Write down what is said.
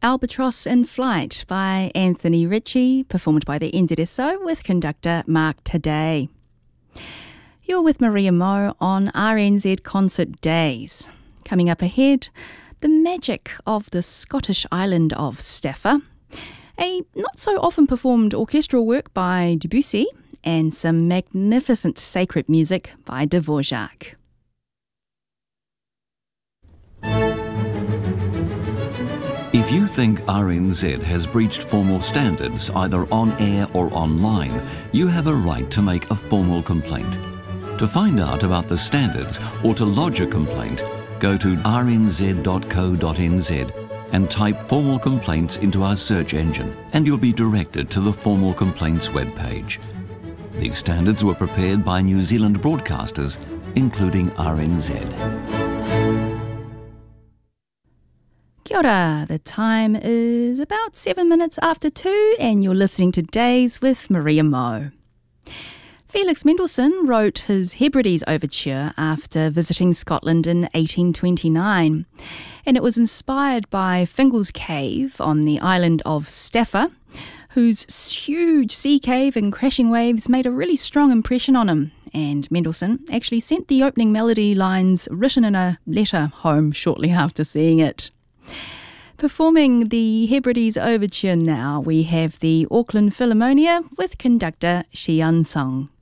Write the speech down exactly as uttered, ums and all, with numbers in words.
Albatross in Flight by Anthony Ritchie, performed by the N Z S O with conductor Mark Today. You're with Maria Moe on R N Z Concert Days. Coming up ahead, the magic of the Scottish island of Staffa, a not so often performed orchestral work by Debussy, and some magnificent sacred music by Dvorak. If you think R N Z has breached formal standards either on air or online, you have a right to make a formal complaint. To find out about the standards or to lodge a complaint, go to r n z dot co dot n z and type formal complaints into our search engine, and you'll be directed to the formal complaints webpage. These standards were prepared by New Zealand broadcasters, including R N Z. Kia ora, the time is about seven minutes after two and you're listening to Days with Maria Moe. Felix Mendelssohn wrote his Hebrides Overture after visiting Scotland in eighteen twenty-nine, and it was inspired by Fingal's Cave on the island of Staffa, whose huge sea cave and crashing waves made a really strong impression on him, and Mendelssohn actually sent the opening melody lines written in a letter home shortly after seeing it. Performing the Hebrides Overture now, we have the Auckland Philharmonia with conductor Xian Song.